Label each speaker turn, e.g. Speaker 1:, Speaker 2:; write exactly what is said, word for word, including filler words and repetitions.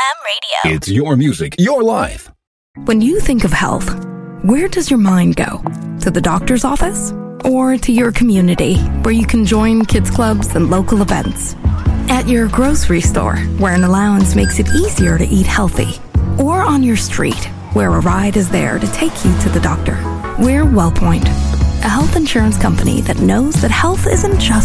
Speaker 1: Radio. It's your music, your life.
Speaker 2: When you think of health, where does your mind go? To the doctor's office? Or to your community, where you can join kids clubs and local events? At your grocery store, where an allowance makes it easier to eat healthy? Or on your street, where a ride is there to take you to the doctor? We're WellPoint, a health insurance company that knows that health isn't just